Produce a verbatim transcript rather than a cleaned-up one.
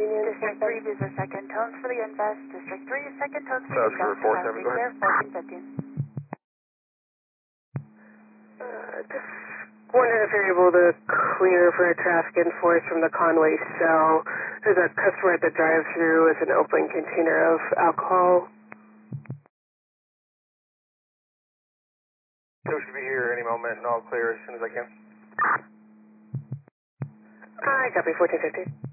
District three, these are second tones for the invest. District three, second tones for the Oscar invest. four seven, go ahead. fourteen fifteen. Uh, just wondering if you're able to clear for a traffic enforce from the Conway cell. There's a customer at the drive-thru with an open container of alcohol. So should be here any moment, and I'll clear as soon as I can. I copy fourteen fifteen.